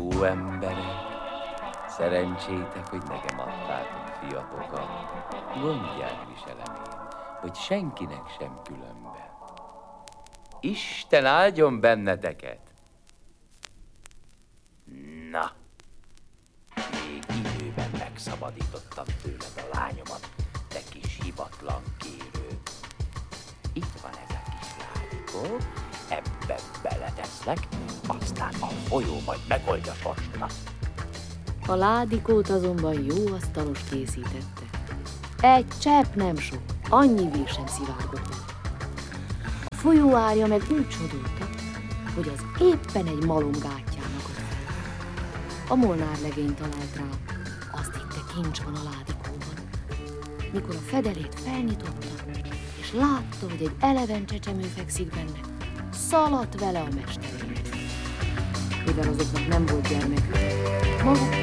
Jó emberek, szerencsétek, hogy nekem adtátok fiatokat. Gondját viselem én, hogy senkinek sem különben. Isten áldjon benneteket! Na, még időben megszabadítottam tőled a lányomat, te kis hivatlan kérő. Itt van ez a kis ládikó, ebben beleteszlek, aztán a folyó majd megoldja sorsodat. A ládikót azonban jó asztalos készítette. Egy csepp nem sok, annyi víz sem szivárgott. A folyó árja meg úgy csodolta, hogy az éppen egy malom gátjának ott fel. A Molnár legény talált rá, azt hitte kincs van a ládikóban. Mikor a fedelét felnyitotta, és látta, hogy egy eleven csecsemő fekszik benne, szaladt vele a mesteréhez. Mivel azoknak nem volt gyermekük, maguk